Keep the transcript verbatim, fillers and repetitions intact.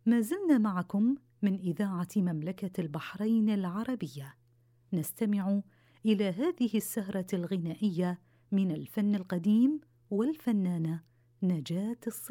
ما زلنا معكم من إذاعة مملكة البحرين العربية، نستمع إلى هذه السهرة الغنائية من الفن القديم والفنانة نجاة الصغير.